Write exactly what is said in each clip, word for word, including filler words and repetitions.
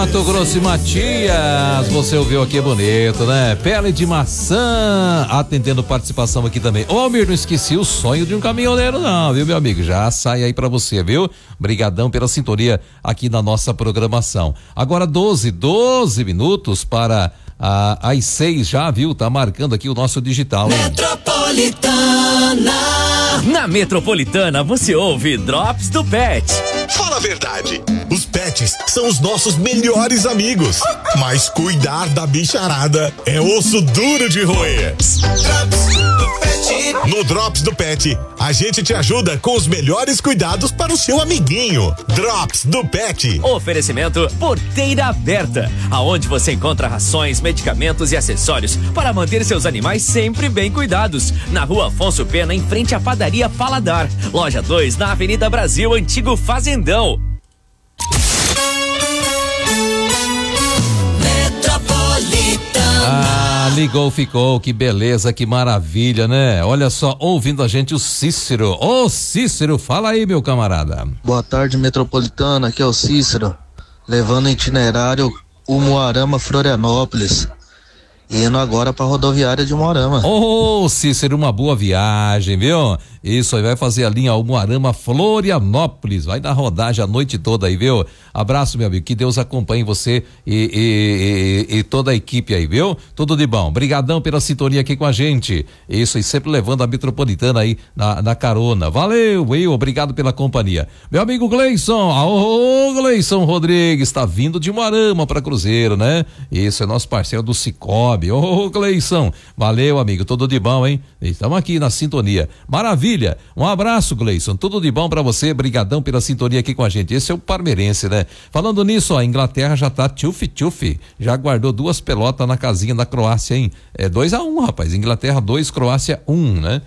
Mato Grosso e Matias, você ouviu aqui, bonito, né? Pele de maçã, atendendo participação aqui também. Ô, Almir, não esqueci o sonho de um caminhoneiro não, viu, meu amigo? Já sai aí pra você, viu? Brigadão pela sintonia aqui na nossa programação. Agora doze, doze minutos para ah, as seis já, viu? Tá marcando aqui o nosso digital, hein? Metropolitana. Na Metropolitana você ouve Drops do Pet. Fala a verdade, os pets são os nossos melhores amigos, mas cuidar da bicharada é osso duro de roer. Drops do Pet. No Drops do Pet, a gente te ajuda com os melhores cuidados para o seu amiguinho. Drops do Pet. Oferecimento Porteira Aberta, aonde você encontra rações, medicamentos e acessórios para manter seus animais sempre bem cuidados. Na Rua Afonso Pena, em frente à padaria Paladar. Loja dois, na Avenida Brasil, antigo Fazendão. Ah, ligou, ficou, que beleza, que maravilha, né? Olha só, ouvindo a gente o Cícero. Ô Cícero, fala aí, meu camarada. Boa tarde, Metropolitana, aqui é o Cícero, levando itinerário Umuarama, Florianópolis, indo agora pra rodoviária de Umuarama. Ô Cícero, uma boa viagem, viu? Isso aí, vai fazer a linha Umuarama, Florianópolis, vai dar rodagem a noite toda aí, viu? Abraço, meu amigo, que Deus acompanhe você e, e, e, e toda a equipe aí, viu? Tudo de bom, brigadão pela sintonia aqui com a gente, isso, e sempre levando a Metropolitana aí na, na carona, valeu, Will, obrigado pela companhia. Meu amigo Gleison, ô Gleison Rodrigues, tá vindo de Umuarama pra Cruzeiro, né? Isso, é nosso parceiro do Cicobi, ô Gleison, valeu, amigo, tudo de bom, hein? Estamos aqui na sintonia, maravilha. Um abraço, Gleison, tudo de bom pra você, brigadão pela sintonia aqui com a gente, esse é o parmeirense, né? Falando nisso, ó, a Inglaterra já tá tchuf-tchuf, já guardou duas pelotas na casinha da Croácia, hein? É dois a um, rapaz, Inglaterra dois, Croácia um, né?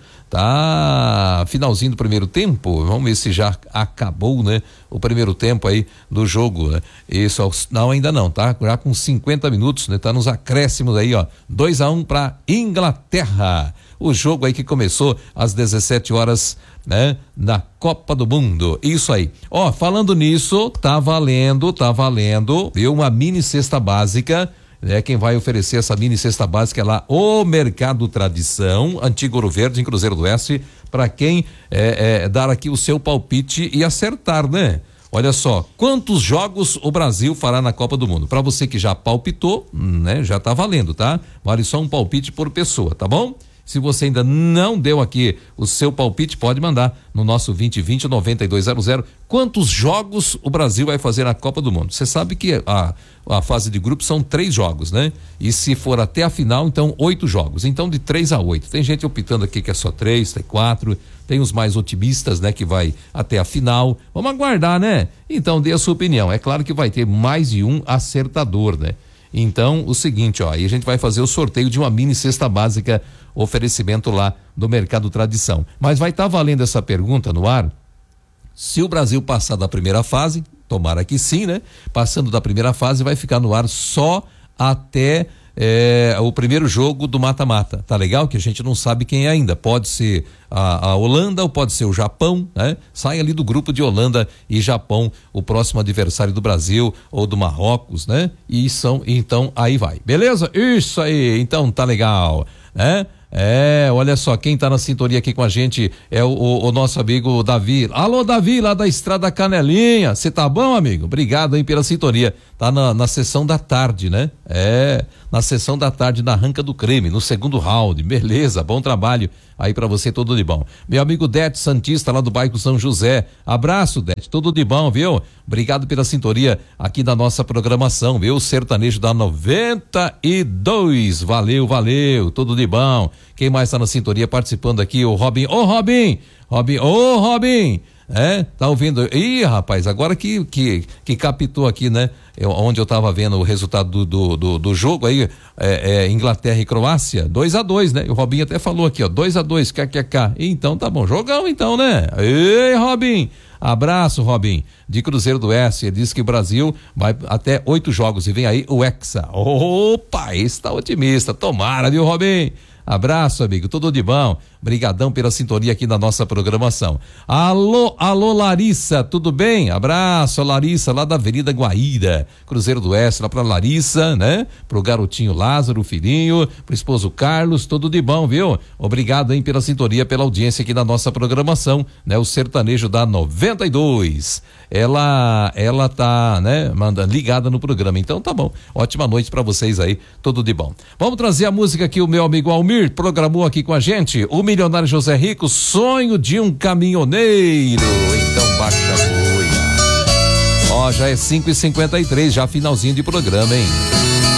Tá finalzinho do primeiro tempo, vamos ver se já acabou, né? O primeiro tempo aí do jogo, né? Isso, não, ainda não, tá? Já com cinquenta minutos, né? Tá nos acréscimos aí, ó, dois a um pra Inglaterra. O jogo aí que começou às dezessete horas, né? Na Copa do Mundo, isso aí. Ó, falando nisso, tá valendo, tá valendo, viu? Uma mini cesta básica, né? Quem vai oferecer essa mini cesta básica é lá o Mercado Tradição, Antigo Ouro Verde, em Cruzeiro do Oeste, para quem é, é, dar aqui o seu palpite e acertar, né? Olha só, quantos jogos o Brasil fará na Copa do Mundo? Para você que já palpitou, né? Já tá valendo, tá? Vale só um palpite por pessoa, tá bom? Se você ainda não deu aqui o seu palpite, pode mandar no nosso vinte vinte, noventa e dois zero zero. Quantos jogos o Brasil vai fazer na Copa do Mundo? Você sabe que a, a fase de grupo são três jogos, né? E se for até a final, então oito jogos. Então de três a oito. Tem gente optando aqui que é só três, tem quatro. Tem os mais otimistas, né? Que vai até a final. Vamos aguardar, né? Então dê a sua opinião. É claro que vai ter mais de um acertador, né? Então, o seguinte, ó, aí a gente vai fazer o sorteio de uma mini cesta básica, oferecimento lá do Mercado Tradição. Mas vai estar tá valendo essa pergunta no ar? Se o Brasil passar da primeira fase, tomara que sim, né? Passando da primeira fase, vai ficar no ar só até é, o primeiro jogo do mata-mata, tá legal? Que a gente não sabe quem é ainda, pode ser a, a Holanda ou pode ser o Japão, né? Sai ali do grupo de Holanda e Japão, o próximo adversário do Brasil ou do Marrocos, né? E são, então aí vai, beleza? Isso aí, então tá legal, né? É, olha só, quem tá na sintonia aqui com a gente é o, o, o nosso amigo Davi. Alô, Davi, lá da Estrada Canelinha, você tá bom, amigo? Obrigado aí pela sintonia. Tá na, na sessão da tarde, né? É, na sessão da tarde na Ranca do Creme, no segundo round, beleza, bom trabalho aí pra você, tudo de bom. Meu amigo Dete Santista, lá do bairro São José, abraço, Dete, tudo de bom, viu? Obrigado pela sintonia aqui da nossa programação, viu? Sertanejo da noventa e dois, valeu, valeu, tudo de bom. Quem mais tá na sintonia participando aqui? O Robin, ô Robin, Robin, ô Robin, é, tá ouvindo? Ih, rapaz, agora que, que, que captou aqui, né? Eu, onde eu tava vendo o resultado do, do, do, do jogo aí, é, é, Inglaterra e Croácia, dois a dois, né? O Robin até falou aqui, ó, dois a dois, kkk. Então tá bom, jogão então, né? Ei, Robin, abraço, Robin, de Cruzeiro do Oeste. Ele disse que o Brasil vai até oito jogos e vem aí o Hexa. Opa, esse tá otimista, tomara, viu, Robin? Abraço, amigo, tudo de bom. Brigadão pela sintonia aqui na nossa programação. Alô, alô Larissa, tudo bem? Abraço, Larissa, lá da Avenida Guaíra, Cruzeiro do Oeste, lá pra Larissa, né? Pro garotinho Lázaro, filhinho, pro esposo Carlos, tudo de bom, viu? Obrigado, hein, pela sintonia, pela audiência aqui na nossa programação, né? O sertanejo da noventa e dois. Ela, ela tá, né, mandando ligada no programa. Então tá bom. Ótima noite pra vocês aí, tudo de bom. Vamos trazer a música que o meu amigo Almir programou aqui com a gente. O milionário José Rico, Sonho de um Caminhoneiro. Então baixa a boia. Ó, já é cinco e cinquenta e três, já finalzinho de programa, hein?